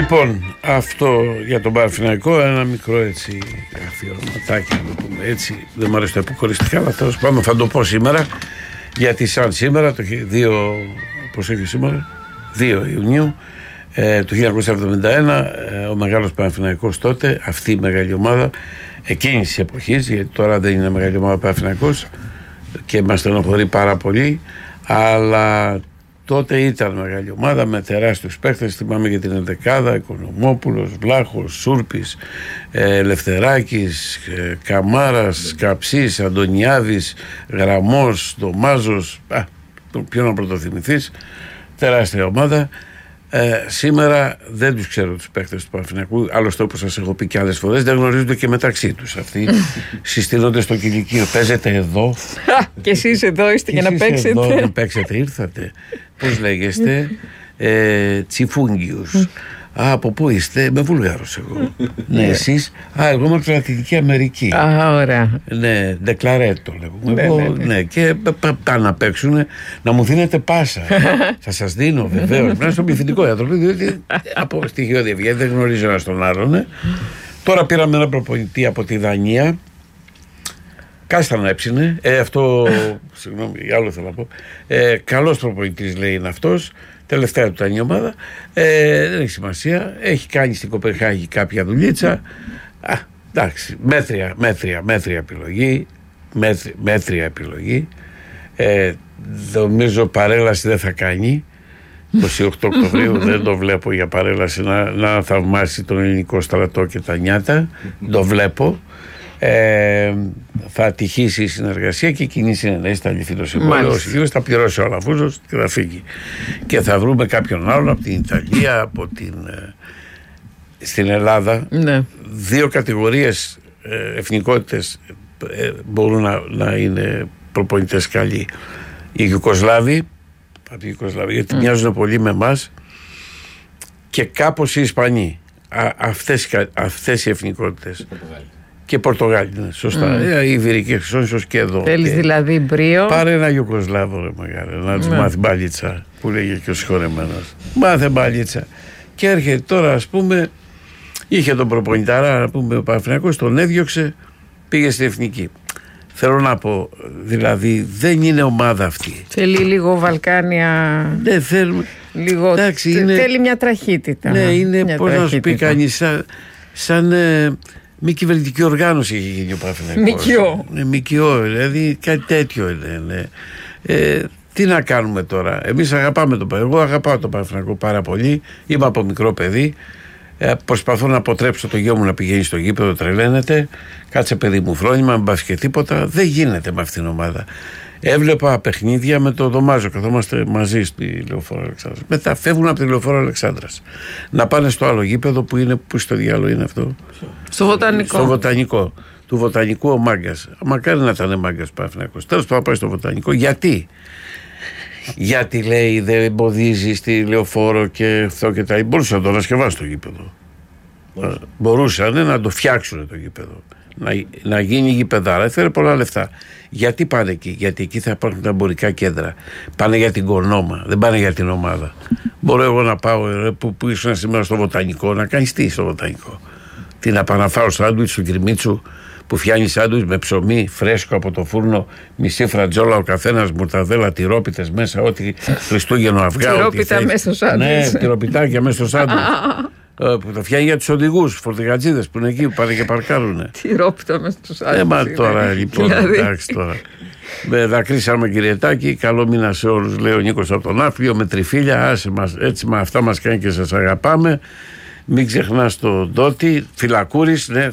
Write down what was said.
Λοιπόν, αυτό για τον Παναθηναϊκό, ένα μικρό έτσι αφιερωματάκι, να το πούμε έτσι. Δεν μου αρέσει το αποκοριστικά, αλλά τέλος πάντων θα το πω σήμερα. Γιατί σαν σήμερα, το 2, πώς έχει σήμερα, 2 Ιουνίου του 1971, ο μεγάλος Παναθηναϊκός τότε, αυτή η μεγάλη ομάδα εκείνης της εποχής, γιατί τώρα δεν είναι μεγάλη ομάδα Παναθηναϊκός και μας στενοχωρεί πάρα πολύ, αλλά τότε ήταν μεγάλη ομάδα με τεράστιους παίχτες. Θυμάμαι για την Ενδεκάδα, Οικονομόπουλος, Βλάχος, Σούρπης, Λευτεράκης, Καμάρας, Καψής, Αντωνιάδης, Γραμμός, Ντομάζος, ποιο να πρωτοθυμηθείς, τεράστια ομάδα. Σήμερα δεν τους ξέρω τους παίκτες του Παναθηναϊκού. Άλλωστε, όπως σας έχω πει και άλλες φορές, δεν γνωρίζονται και μεταξύ τους. Αυτοί συστήνονται στο κηλικείο. Παίζετε εδώ. Και εσείς εδώ είστε για να παίξετε. Εδώ να παίξετε, ήρθατε. Πώς λέγεστε, Τσιφούγγιους. Από πού είστε? Είμαι Βουλγάρος εγώ. Ναι, εσείς? Εγώ είμαι από την Λατινική Αμερική. Ωραία. Ναι, ντεκλαρέτο λέγουμε. Ναι, και πάνε να παίξουν, να μου δίνετε πάσα. Θα σας δίνω βεβαίως. Πρέπει να στον πληθυντικό άνθρωπο, διότι από στοιχείο διευγένει δεν γνωρίζω ένα τον άλλον. Τώρα πήραμε ένα προπονητή από τη Δανία. Κάστα να έψινε. Αυτό, συγγνώμη, άλλο θέλω να πω. Καλός προπονητής λέει είναι αυτός. Τελευταία του ήταν η ομάδα. Δεν έχει σημασία. Έχει κάνει στην Κοπενχάγη κάποια δουλίτσα. Εντάξει, μέτρια επιλογή. Μέτρια επιλογή. Νομίζω παρέλαση δεν θα κάνει. 28 Οκτωβρίου δεν το βλέπω για παρέλαση να θαυμάσει τον ελληνικό στρατό και τα νιάτα. Το βλέπω. Θα ατυχήσει η συνεργασία και η κοινή συνενέση θα λυθεί το συμβόλαιο. Ο Σιλίος θα πληρώσει ο Αλαφούζος και θα φύγει. Και θα βρούμε κάποιον άλλον από την Ιταλία, από στην Ελλάδα. Ναι. 2 κατηγορίες εθνικότητες μπορούν να είναι προπονητές καλοί. Οι Ιουγκοσλάβοι, γιατί μοιάζουν πολύ με εμάς, και κάπως οι Ισπανοί. Αυτές οι εθνικότητες. Και Πορτογάλοι, ναι, σωστά. Η Ιβηρική Χερσόνησος και εδώ. Θέλεις δηλαδή μπρίο. Πάρε ένα Ιουγκοσλάβο, ρε μεγάλε, να τους μάθει μπαλίτσα, που λέγε και ο συγχωρεμένος. Μάθε μπαλίτσα. Και έρχεται τώρα, ας πούμε, είχε τον προπονηταρά, να πούμε, ο Παναθηναϊκός, τον έδιωξε, πήγε στην εθνική. Θέλω να πω, δηλαδή δεν είναι ομάδα αυτή. Θέλει λίγο Βαλκάνια. Δεν θέλουμε. Λίγο. Εντάξει, θέλει μια τραχύτητα. Ναι, είναι, πώς να σου πει κανείς, σαν μη κυβερνητική οργάνωση έχει γίνει ο Παναθηναϊκός. ΜΚΟ, δηλαδή κάτι τέτοιο είναι. Τι να κάνουμε τώρα? Εμείς αγαπάμε τον Παναθηναϊκό. Εγώ αγαπάω τον Παναθηναϊκό πάρα πολύ. Είμαι από μικρό παιδί. Προσπαθώ να αποτρέψω το γιο μου να πηγαίνει στο γήπεδο, τρελαίνεται. Κάτσε παιδί μου φρόνημα, μην πας και τίποτα. Δεν γίνεται με αυτήν την ομάδα. Έβλεπα παιχνίδια με το Ντομάζο, καθόμαστε μαζί στη Λεωφόρο Αλεξάνδρας. Μετά φεύγουν από τη Λεωφόρο Αλεξάνδρας να πάνε στο άλλο γήπεδο που είναι, που στο διάλογο είναι αυτό? Στο Βοτανικό. Στο Βοτανικό. Του Βοτανικού ο Μάγκας. Μακάρι να ήταν Μάγκας Παναθηναϊκός. Τέλος πάντων, πάει στο Βοτανικό. Γιατί λέει δεν εμποδίζει στη Λεωφόρο και αυτό και τα. Μπορούσαν να το ανασκευάσουν το γήπεδο. Μπορούσαν να το φτιάξουν το γήπεδο. Να γίνει γηπεδάρα. Έφερε πολλά λεφτά. Γιατί πάνε εκεί? Γιατί εκεί θα υπάρχουν τα εμπορικά κέντρα. Πάνε για την κονόμα, δεν πάνε για την ομάδα. Μπορώ εγώ να πάω που ήσουν σήμερα στο Βοτανικό, να κάνεις τι στο Βοτανικό? Τι να πάω να φάω σάντουιτς του Κυρμίτσου που φτιάχνει σάντουιτς με ψωμί φρέσκο από το φούρνο, μισή φρατζόλα ο καθένας, μουρταδέλα, τυρόπιτες μέσα, ό,τι Χριστούγεννο αυγά. Τυρόπιτα μέσα στο σάντουιτς. Ναι, τυροπιτάκια μέσα στο σάντουιτς. Που το φτιάχνει για τους οδηγούς, φορτηγατζίδες που είναι εκεί που πάνε και παρκάρουνε. Τυρόπιτα μέσα στο σάντουιτς. Μα τώρα λοιπόν, εντάξει τώρα. Με δακρύσαμε Κυριετάκη, καλό μήνα σε όλους, λέει ο Νίκος από τον Άφλιο, με τριφύλια, άσε μας, έτσι με αυτά μας κάνει και σας αγαπάμε. Μην ξεχνάς τον Ντότη, Φυλακούρης, ναι.